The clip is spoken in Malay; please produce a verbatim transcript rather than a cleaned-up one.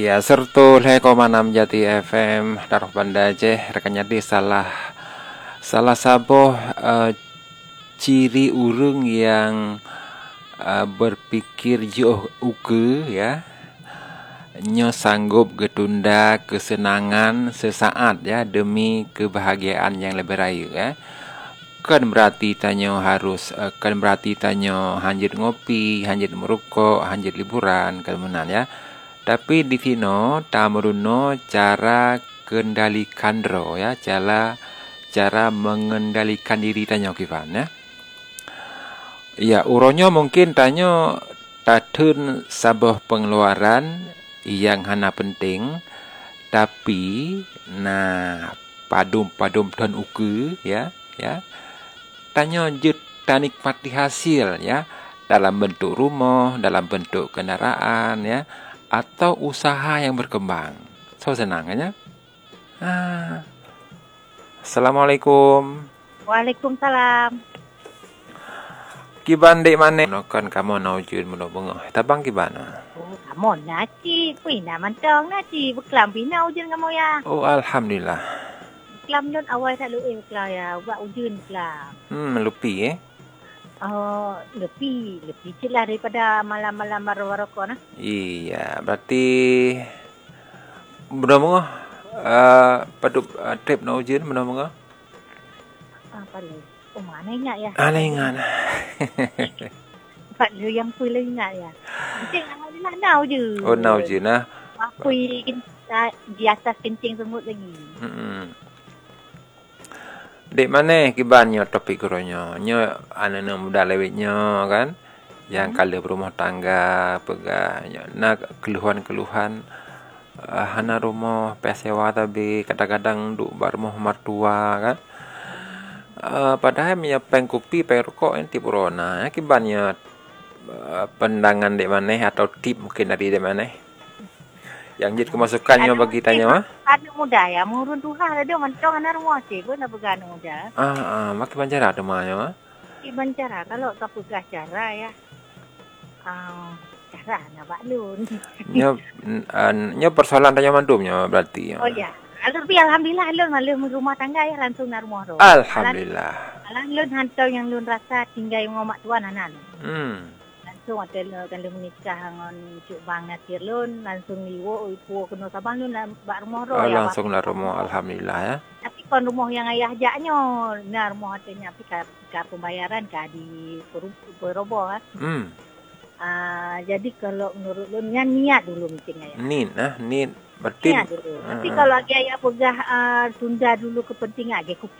Iya, sertul hai koma enam Jati F M Daroh Banda Aceh rekannya di salah salah saboh uh, ciri urang yang uh, berpikir jauh uke ya. Nyo sanggup getunda kesenangan sesaat ya demi kebahagiaan yang lebih raya ya. Kan berarti tanyo harus uh, kan berarti tanyo hanjit ngopi, hanjit merokok, hanjit liburan kan menan ya. Tapi di sini tamuruno cara kendalikan ro ya, cara cara mengendalikan diri tanyo kivan ya. Ya, uronyo mungkin tanyo tatun sabah pengeluaran yang hana penting, tapi nah padum-padum dan uke ya, ya. Tanyo jet tanikmati hasil ya dalam bentuk rumah, dalam bentuk kendaraan ya, atau usaha yang berkembang. So senang ya. Ah. Assalamualaikum. Waalaikumsalam. Kiban dek mana? Nokan kamu naujun menobong. Tabang kibana? Oh, kamu naci, pina mantong naci, beklam pina ujun kamu ya. Oh, alhamdulillah. Beklam don awal tak lu eh beklam ya, buat ujun beklam. Hmm, melupi eh. Oh, lebih, lebih celah daripada malam-malam baru-baru nah. Iya, berarti menobong uh, padup uh, trip naujun menobong. Apa lu? Oh, mana ingat ya? Ana ingat. Pak lu yang pui lu ingat ya. Kencing alhamdulillah nau je. Oh, naujun nah. Pui di atas kencing semut lagi. Hmm. Dek mana kibannya topik kuronyo? Nyo anana muda lewetnya kan? Yang hmm. kala berumah tangga pegah nak keluhan-keluhan uh, hana rumah pesewa tapi kadang-kadang duk barumah martua kan? Uh, padahal punya peng kopi, peng rokok yang tipu rona. Ya, kibannya uh, pandangan dek mana atau tip mungkin dari dek mana? Yang jadi kemasukannya bagi tanya mah? Ada muda ya, murun Tuhan ada mancong anak rumah sih, pun apa gana muda? Ah, ah, makin bancara ada mahnya mah? Iban cara kalau tak pegah cara ya, ah, cara nak buat lun. Nya, nya persoalan tanya mandumnya berarti. Oh ya, tapi alhamdulillah lun malu rumah tangga ya langsung nak rumah ro. Alhamdulillah. Alah lun hantar yang lun rasa tinggal yang ngomak tuan anan. Hmm. Langsung ada kalau menikah dengan cuk bang natir lun langsung liwo ibu kena sabang lun bak rumah ro oh, ya. Langsung nak rumah alhamdulillah ya. Tapi kon rumah yang ayah jaknyo, nah rumah hatenya pika pika pembayaran ka di peroboh ah. Hmm. Uh, jadi kalau menurut lun niat dulu mungkin ya. Nin ah, nin berarti. Niat dulu. Tapi uh, kalau ayah pegah uh, tunda dulu kepentingan aja